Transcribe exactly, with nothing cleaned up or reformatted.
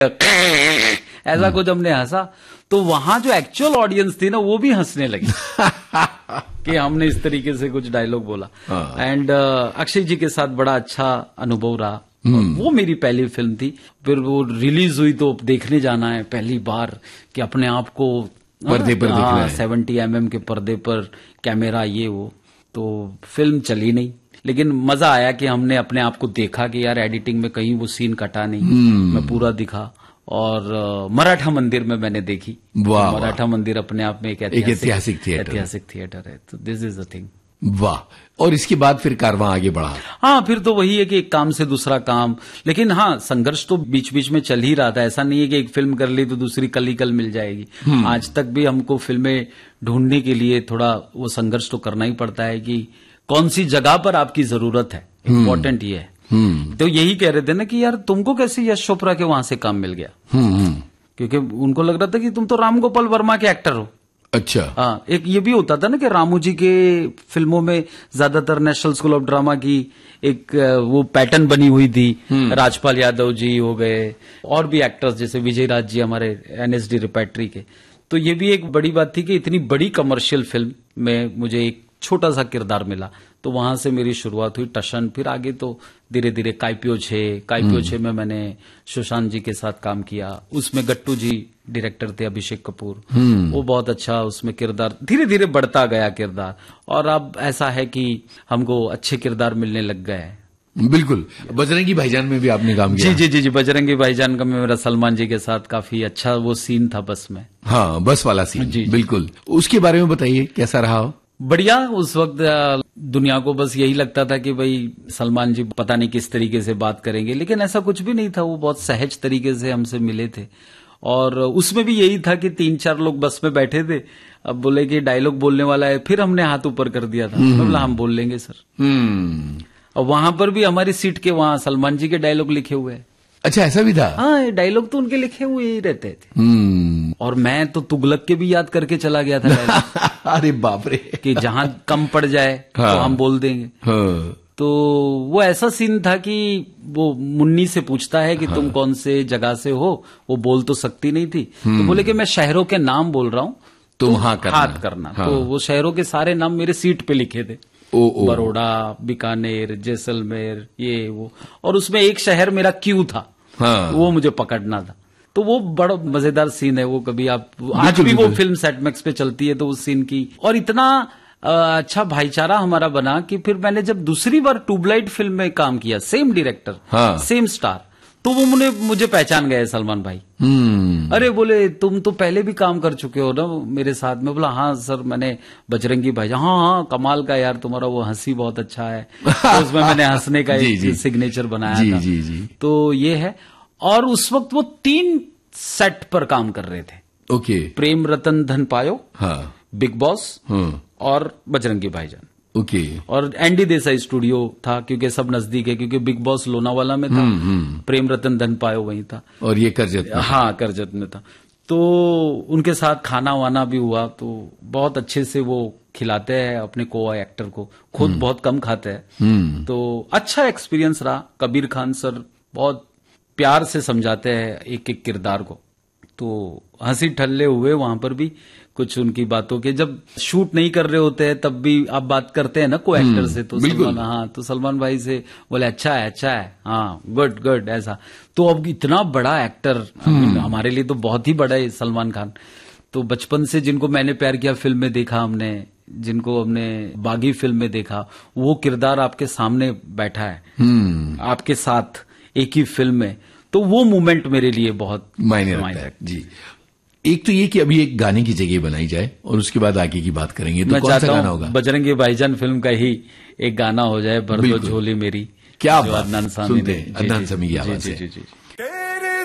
ऐसा कुछ हमने हंसा, तो वहां जो एक्चुअल ऑडियंस थी ना वो भी हंसने लगी कि हमने इस तरीके से कुछ डायलॉग बोला। एंड uh, अक्षय जी के साथ बड़ा अच्छा अनुभव रहा। वो मेरी पहली फिल्म थी, फिर वो रिलीज हुई तो देखने जाना है पहली बार कि अपने आप को पर्दे पर देखना है, सेवेंटी एम एम के पर्दे पर कैमरा ये वो। तो फिल्म चली नहीं, लेकिन मजा आया कि हमने अपने आप को देखा कि यार एडिटिंग में कहीं वो सीन कटा नहीं, मैं पूरा दिखा। और uh, मराठा मंदिर में मैंने देखी। वाह, मराठा मंदिर अपने आप में एक ऐतिहासिक थिएटर ऐतिहासिक थिएटर है, तो दिस इज द थिंग। वाह। और इसके बाद फिर कारवां आगे बढ़ा? हाँ, फिर तो वही है कि एक काम से दूसरा काम, लेकिन हाँ संघर्ष तो बीच बीच में चल ही रहा था। ऐसा नहीं है कि एक फिल्म कर ली तो दूसरी कल ही कल मिल जाएगी। आज तक भी हमको फिल्में ढूंढने के लिए थोड़ा वो संघर्ष तो करना ही पड़ता है कि कौन सी जगह पर आपकी जरूरत है, इम्पोर्टेंट ये है। तो यही कह रहे थे ना कि यार तुमको कैसे यश चोपड़ा के वहां से काम मिल गया, क्योंकि उनको लग रहा था कि तुम तो राम गोपाल वर्मा के एक्टर हो। अच्छा। हाँ, एक ये भी होता था ना कि रामू जी के फिल्मों में ज्यादातर नेशनल स्कूल ऑफ ड्रामा की एक वो पैटर्न बनी हुई थी। राजपाल यादव जी हो गए और भी एक्टर्स जैसे विजय राज जी हमारे एनएसडी रिपैट्री के। तो ये भी एक बड़ी बात थी कि इतनी बड़ी कमर्शियल फिल्म में मुझे एक छोटा सा किरदार मिला, तो वहां से मेरी शुरुआत हुई टशन। फिर आगे तो धीरे धीरे काइपियो छे काइपियो छे में मैंने सुशांत जी के साथ काम किया। उसमें गट्टू जी डायरेक्टर थे, अभिषेक कपूर, वो बहुत अच्छा उसमें किरदार धीरे धीरे बढ़ता गया किरदार। और अब ऐसा है कि हमको अच्छे किरदार मिलने लग गए हैं। बिल्कुल। बजरंगी भाईजान में भी आपने काम किया? जी जी जी जी बजरंगी भाईजान का मेरा सलमान जी के साथ काफी अच्छा वो सीन था बस में। हाँ, बस वाला सीन। जी, बिल्कुल। उसके बारे में बताइए, कैसा रहा हो? बढ़िया। उस वक्त दुनिया को बस यही लगता था कि भाई सलमान जी पता नहीं किस तरीके से बात करेंगे, लेकिन ऐसा कुछ भी नहीं था। वो बहुत सहज तरीके से हमसे मिले थे। और उसमें भी यही था कि तीन चार लोग बस में बैठे थे, अब बोले कि डायलॉग बोलने वाला है, फिर हमने हाथ ऊपर कर दिया था, बोला हम बोल लेंगे सर। और वहां पर भी हमारी सीट के वहां सलमान जी के डायलॉग लिखे हुए हैं। अच्छा, ऐसा भी था? हाँ, डायलॉग तो उनके लिखे हुए ही रहते थे। और मैं तो तुगलक के भी याद करके चला गया था। अरे बाप रे, कि जहां कम पड़ जाए हाँ, तो हम बोल देंगे। हाँ। तो वो ऐसा सीन था कि वो मुन्नी से पूछता है कि हाँ, तुम कौन से जगह से हो। वो बोल तो सकती नहीं थी, तो बोले कि मैं शहरों के नाम बोल रहा हूँ, तुम हाँ करना, हाथ करना। हाँ। तो वो शहरों के सारे नाम मेरे सीट पे लिखे थे, बड़ौदा, बीकानेर, जैसलमेर, ये वो। और उसमें एक शहर मेरा क्यू था। हाँ। वो मुझे पकड़ना था। तो वो बड़ा मजेदार सीन है वो। कभी आप आज भी वो फिल्म सेटमैक्स पे चलती है, तो उस सीन की। और इतना अच्छा भाईचारा हमारा बना कि फिर मैंने जब दूसरी बार ट्यूबलाइट फिल्म में काम किया, सेम डायरेक्टर, हाँ, सेम स्टार, तो वो मुझे मुझे पहचान गए सलमान भाई। अरे बोले तुम तो पहले भी काम कर चुके हो ना मेरे साथ में। बोला हाँ सर, मैंने बजरंगी भाई। हाँ हाँ, कमाल का यार, तुम्हारा वो हंसी बहुत अच्छा है। तो उसमें मैंने हंसने का एक सिग्नेचर बनाया जी, था। जी, जी। तो ये है। और उस वक्त वो तीन सेट पर काम कर रहे थे। ओके। प्रेम रतन धन पायो, हाँ, बिग बॉस, हाँ, और बजरंगी भाईजान। ओके। और एनडी देसाई स्टूडियो था, क्योंकि सब नजदीक है, क्योंकि बिग बॉस लोनावाला में था, प्रेम रतन धन पायो वहीं था, और ये करजत में। हाँ, करजत में था। तो उनके साथ खाना वाना भी हुआ, तो बहुत अच्छे से वो खिलाते हैं अपने को एक्टर को, खुद बहुत कम खाते हैं। तो अच्छा एक्सपीरियंस रहा। कबीर खान सर बहुत प्यार से समझाते हैं एक एक किरदार को, तो हंसी ठल्ले हुए वहां पर भी कुछ उनकी बातों के। जब शूट नहीं कर रहे होते हैं तब भी आप बात करते हैं ना को एक्टर से, तो सलमान, हाँ, तो सलमान भाई से बोले अच्छा है, अच्छा है, हाँ, गुड गुड, ऐसा। तो अब इतना बड़ा एक्टर हमारे लिए तो बहुत ही बड़ा है सलमान खान। तो बचपन से जिनको मैंने प्यार किया फिल्म में देखा हमने, जिनको हमने बागी फिल्म में देखा, वो किरदार आपके सामने बैठा है, आपके साथ एक ही फिल्म में, तो वो मोमेंट मेरे लिए बहुत मायने रखता है। जी। एक तो ये कि अभी एक गाने की जगह बनाई जाए और उसके बाद आगे की बात करेंगे, तो कौन सा गाना होगा? बजरंगी भाईजान फिल्म का ही एक गाना हो जाए, भर दो झोली मेरी। क्या अदनान सामी, अदनान सामी की आवाज है।